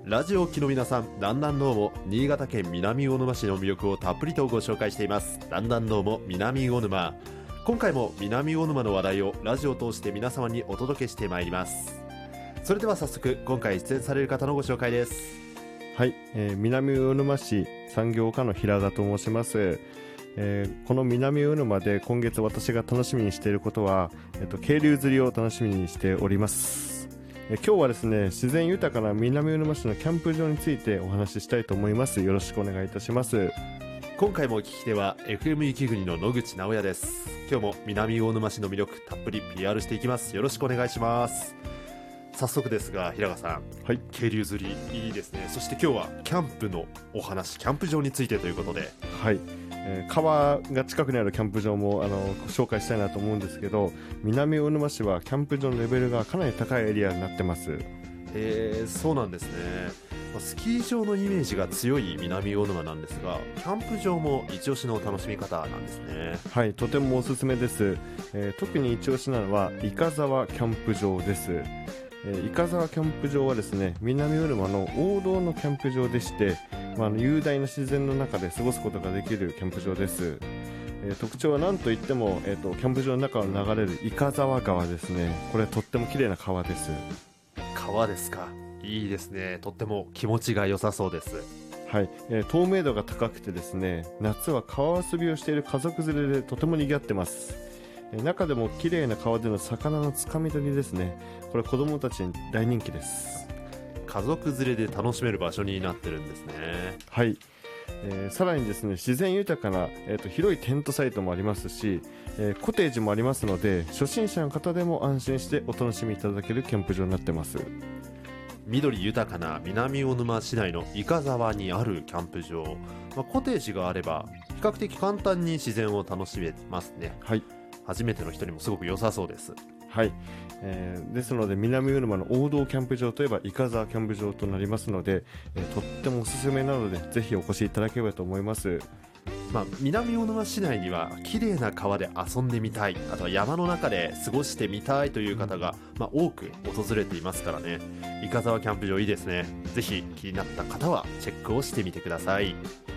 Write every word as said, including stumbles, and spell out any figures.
ラジオを聴きの皆さん、だんだんどうも。新潟県南魚沼市の魅力をたっぷりとご紹介しています。だんだんどうも南魚沼。今回も南魚沼の話題をラジオを通して皆様にお届けしてまいります。それでは早速、今回出演される方のご紹介です。 はい、えー、南魚沼市産業課の平田と申します。えー、この南魚沼で今月私が楽しみにしていることは、えっと、渓流釣りを楽しみにしております。えー、今日はですね、自然豊かな南魚沼市のキャンプ場についてお話ししたいと思います。よろしくお願いいたします。 今回も聞き手は エフエム 雪国の野口直也です。今日も南魚沼市の魅力たっぷり ピーアール していきます。よろしくお願いします。早速ですが平川さん、はい、渓流釣りいいですね。そして今日はキャンプのお話、キャンプ場についてということで、 はい、えー、川が近くにあるキャンプ場もあの紹介したいなと思うんですけど、南魚沼市はキャンプ場のレベルがかなり高いエリアになってます。 えー、そうなんですね。スキー場のイメージが強い南魚沼なんですが、キャンプ場も一押しの楽しみ方なんですね。 はい、とてもおすすめです。えー、特に一押しなのは伊香沢キャンプ場です。伊香沢キャンプ場はですね、南魚沼の王道のキャンプ場でして、まあ、あの雄大な自然の中で過ごすことができるキャンプ場です。えー、特徴は何といっても、えーと、キャンプ場の中を流れる伊香沢川ですね。これとっても綺麗な川です。 川ですか。いいですね。とっても気持ちが良さそうです。 はい、えー、透明度が高くてですね、夏は川遊びをしている家族連れでとても賑わってます。中でも綺麗な川での魚のつかみ取りですね。これ子供たちに大人気です。 家族連れで楽しめる場所になってるんですね。 はい、えー、さらにですね、自然豊かな、えーと、広いテントサイトもありますし、えー、コテージもありますので、初心者の方でも安心してお楽しみいただけるキャンプ場になってます。 緑豊かな南魚沼市内の伊香沢にあるキャンプ場、まあ、コテージがあれば比較的簡単に自然を楽しめますね。 はい、 初めての人にもすごく良さそうです。 はい、えー、ですので南魚沼の王道キャンプ場といえば伊香沢キャンプ場となりますので、えー、とってもおすすめなのでぜひお越しいただければと思います。 まあ、南魚沼市内には綺麗な川で遊んでみたい、あとは山の中で過ごしてみたいという方が、まあ、多く訪れていますからね。伊香沢キャンプ場いいですね。ぜひ気になった方はチェックをしてみてください。